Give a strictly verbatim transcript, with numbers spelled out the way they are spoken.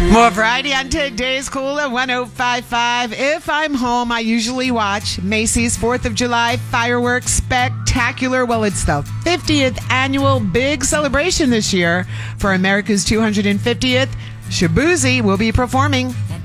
More variety on today's Cool at one oh five point five. If I'm home, I usually watch Macy's fourth of July Fireworks Spectacular. Well, it's the fiftieth annual big celebration this year. For America's two hundred fiftieth, Shaboozey will be performing.